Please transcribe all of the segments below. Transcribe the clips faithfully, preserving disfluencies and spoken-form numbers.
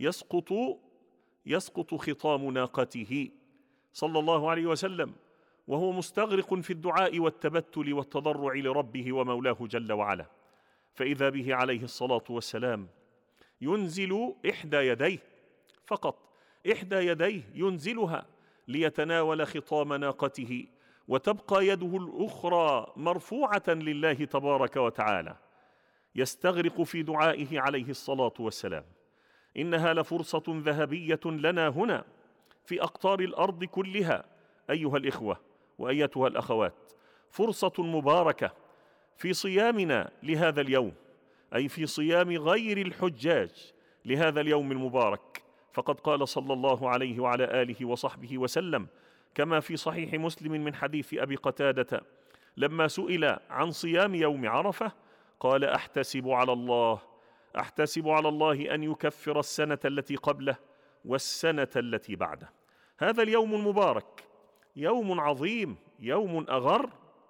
يسقط يسقط خطام ناقته صلى الله عليه وسلم وهو مستغرق في الدعاء والتبتل والتضرع لربه ومولاه جل وعلا، فإذا به عليه الصلاة والسلام ينزل إحدى يديه فقط، إحدى يديه ينزلها ليتناول خطام ناقته، وتبقى يده الأخرى مرفوعة لله تبارك وتعالى، يستغرق في دعائه عليه الصلاة والسلام. إنها لفرصة ذهبية لنا هنا في أقطار الأرض كلها أيها الإخوة وأيتها الأخوات، فرصة مباركة في صيامنا لهذا اليوم، أي في صيام غير الحجاج لهذا اليوم المبارك. فقد قال صلى الله عليه وعلى آله وصحبه وسلم كما في صحيح مسلم من حديث أبي قتادة لما سئل عن صيام يوم عرفة قال: أحتسب على الله أحتسب على الله أن يكفر السنة التي قبله والسنة التي بعده. هذا اليوم المبارك يوم عظيم، يوم أغر،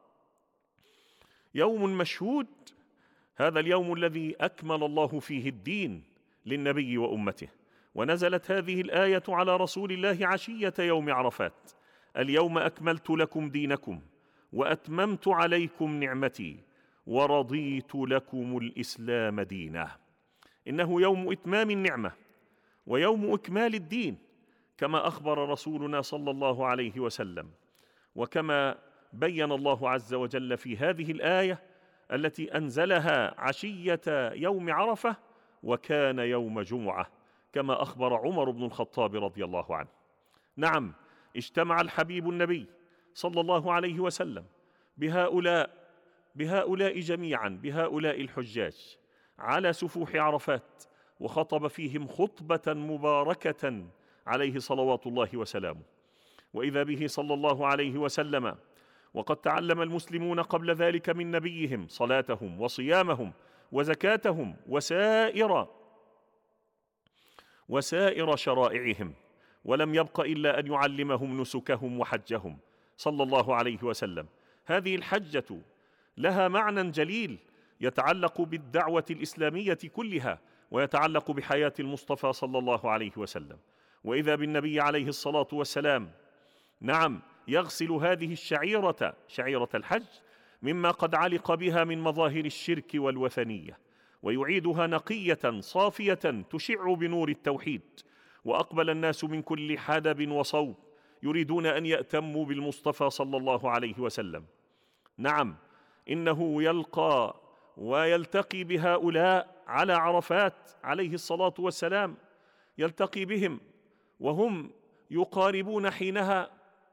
يوم مشهود، هذا اليوم الذي أكمل الله فيه الدين للنبي وأمته، ونزلت هذه الآية على رسول الله عشية يوم عرفات: اليوم أكملت لكم دينكم وأتممت عليكم نعمتي ورضيت لكم الإسلام دينا. إنه يوم إتمام النعمة ويوم إكمال الدين، كما أخبر رسولنا صلى الله عليه وسلم، وكما بين الله عز وجل في هذه الآية التي أنزلها عشية يوم عرفة: وكان يوم جمعة، كما أخبر عمر بن الخطاب رضي الله عنه. نعم، اجتمع الحبيب النبي صلى الله عليه وسلم بهؤلاء بهؤلاء جميعا بهؤلاء الحجاج على سفوح عرفات، وخطب فيهم خطبة مباركة عليه صلوات الله وسلامه. وإذا به صلى الله عليه وسلم وقد تعلم المسلمون قبل ذلك من نبيهم صلاتهم وصيامهم وزكاتهم وسائر وسائر شرائعهم، ولم يبق إلا أن يعلمهم نسكهم وحجهم صلى الله عليه وسلم. هذه الحجة لها معنى جليل يتعلق بالدعوة الإسلامية كلها، ويتعلق بحياة المصطفى صلى الله عليه وسلم. وإذا بالنبي عليه الصلاة والسلام نعم يغسل هذه الشعيرة، شعيرة الحج، مما قد علق بها من مظاهر الشرك والوثنية، ويعيدها نقية صافية تشع بنور التوحيد. وأقبل الناس من كل حدب وصوب يريدون أن يأتموا بالمصطفى صلى الله عليه وسلم. نعم، إنه يلقى ويلتقي بهؤلاء على عرفات عليه الصلاة والسلام، يلتقي بهم وهم يقاربون حينها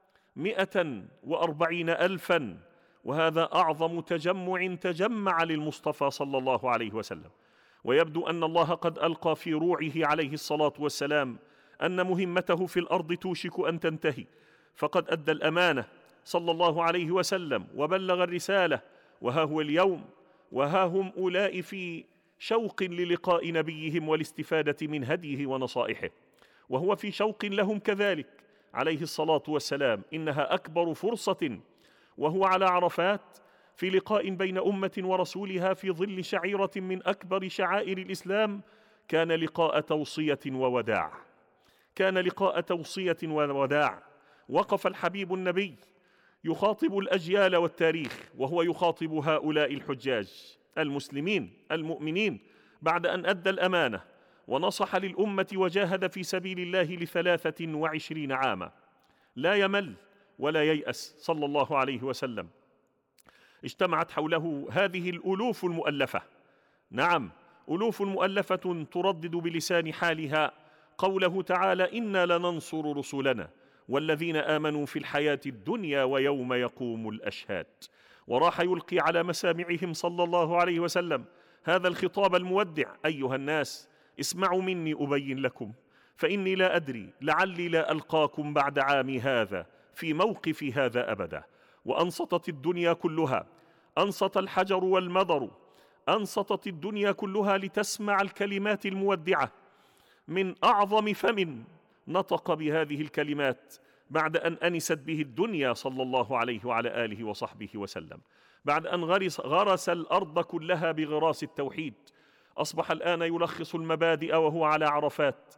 مئة وأربعين ألفا، وهذا أعظم تجمع تجمع للمصطفى صلى الله عليه وسلم. ويبدو أن الله قد ألقى في روعه عليه الصلاة والسلام أن مهمته في الأرض توشك أن تنتهي، فقد أدى الأمانة صلى الله عليه وسلم وبلغ الرسالة، وها هو اليوم وها هم أولئك في شوق للقاء نبيهم والاستفادة من هديه ونصائحه، وهو في شوق لهم كذلك عليه الصلاة والسلام. إنها أكبر فرصة وهو على عرفات في لقاء بين أمة ورسولها في ظل شعيرة من أكبر شعائر الإسلام، كان لقاء توصية ووداع كان لقاء توصية ووداع وقف الحبيب النبي يخاطب الأجيال والتاريخ، وهو يخاطب هؤلاء الحجاج المسلمين المؤمنين بعد أن أدى الأمانة ونصح للأمة وجاهد في سبيل الله لثلاثة وعشرين عاما، لا يمل ولا ييأس صلى الله عليه وسلم. اجتمعت حوله هذه الألوف المؤلفة، نعم ألوف مؤلفة تردد بلسان حالها قوله تعالى: إنا لننصر رسلنا والذين آمنوا في الحياة الدنيا ويوم يقوم الأشهاد. وراح يلقي على مسامعهم صلى الله عليه وسلم هذا الخطاب المودع: أيها الناس، اسمعوا مني أبين لكم، فإني لا أدري لعلي لا ألقاكم بعد عامي هذا في موقفي هذا أبدا. وأنصتت الدنيا كلها، أنصت الحجر والمضر، أنصتت الدنيا كلها لتسمع الكلمات المودعة من أعظم فم نطق بهذه الكلمات بعد أن أنست به الدنيا صلى الله عليه وعلى آله وصحبه وسلم، بعد أن غرس, غرس الأرض كلها بغراس التوحيد. أصبح الآن يلخص المبادئ وهو على عرفات